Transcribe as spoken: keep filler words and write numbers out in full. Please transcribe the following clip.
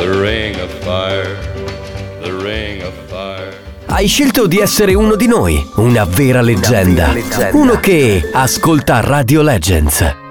The ring of fire, the ring of fire. Hai scelto di essere uno di noi, una vera leggenda, Una vera leggenda. uno che ascolta Radio Legends.